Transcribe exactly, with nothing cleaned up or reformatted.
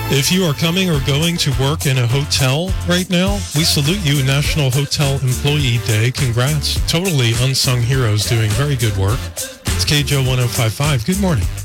If you are coming or going to work in a hotel right now, we salute you. National Hotel Employee Day. Congrats. Totally unsung heroes doing very good work. It's K J O ten fifty-five. Good morning.